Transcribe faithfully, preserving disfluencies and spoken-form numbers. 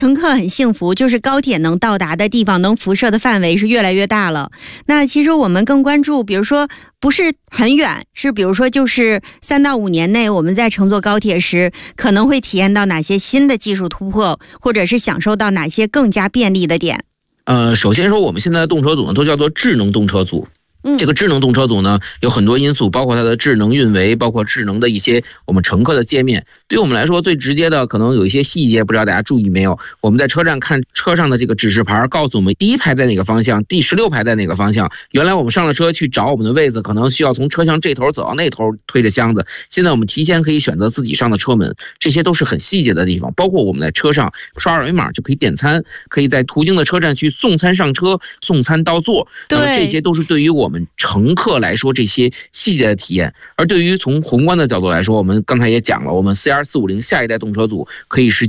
乘客很幸福，就是高铁能到达的地方，能辐射的范围是越来越大了。那其实我们更关注，比如说不是很远，是比如说就是三到五年内，我们在乘坐高铁时，可能会体验到哪些新的技术突破，或者是享受到哪些更加便利的点。 呃，首先说我们现在的动车组呢，都叫做智能动车组。这个智能动车组呢，有很多因素，包括它的智能运维，包括智能的一些我们乘客的界面。对于我们来说，最直接的可能有一些细节，不知道大家注意没有？我们在车站看车上的这个指示牌，告诉我们第一排在哪个方向，第十六排在哪个方向。原来我们上了车去找我们的位子，可能需要从车厢这头走到那头推着箱子。现在我们提前可以选择自己上的车门，这些都是很细节的地方。包括我们在车上刷二维码就可以点餐，可以在途经的车站去送餐上车，送餐到座。那么这些都是对于我们乘客来说这些细节的体验。而对于从宏观的角度来说，我们刚才也讲了，我们 C R 四五零下一代动车组可以实现